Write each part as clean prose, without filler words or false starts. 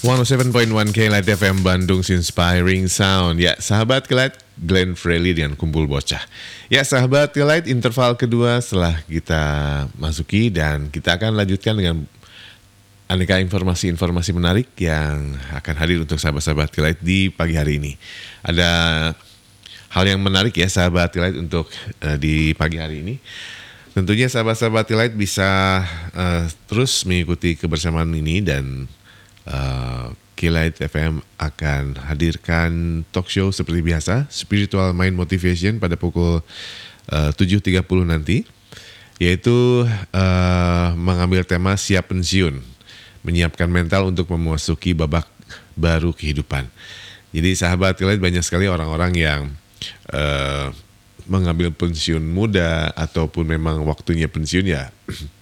107.1 Kelight FM Bandung Inspiring Sound. Ya, sahabat Kelight, Glenn Frelly dengan Kumpul Bocah. Ya, sahabat Kelight, interval kedua setelah kita masuki dan kita akan lanjutkan dengan aneka informasi-informasi menarik yang akan hadir untuk sahabat-sahabat Kelight di pagi hari ini. Ada hal yang menarik ya sahabat Kelight untuk di pagi hari ini. Tentunya sahabat-sahabat Kelight bisa terus mengikuti kebersamaan ini dan Kelight FM akan hadirkan talk show seperti biasa, Spiritual Mind Motivation pada pukul 7.30 nanti, yaitu mengambil tema siap pensiun, menyiapkan mental untuk memasuki babak baru kehidupan. Jadi sahabat Kelight, banyak sekali orang-orang yang mengambil pensiun muda ataupun memang waktunya pensiun ya.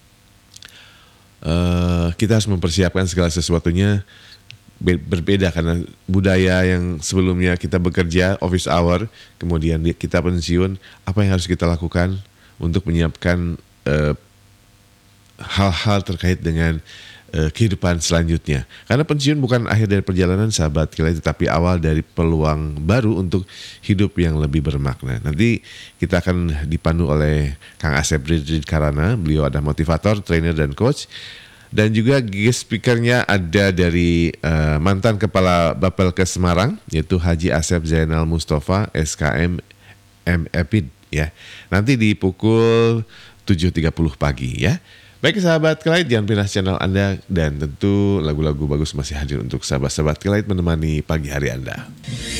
Kita harus mempersiapkan segala sesuatunya berbeda karena budaya yang sebelumnya kita bekerja office hour, kemudian kita pensiun, apa yang harus kita lakukan untuk menyiapkan hal-hal terkait dengan kehidupan selanjutnya. Karena pensiun bukan akhir dari perjalanan sahabat Kelight, tetapi awal dari peluang baru untuk hidup yang lebih bermakna. Nanti kita akan dipandu oleh Kang Asep Ridrid Karana, beliau ada motivator, trainer dan coach. Dan juga guest speakernya ada dari mantan Kepala Bapelkes Semarang, yaitu Haji Asep Zainal Mustafa, SKM MEPID ya. Nanti di pukul 7.30 pagi ya. Baik sahabat Kelight, jangan pindah channel Anda dan tentu lagu-lagu bagus masih hadir untuk sahabat-sahabat Kelight menemani pagi hari Anda.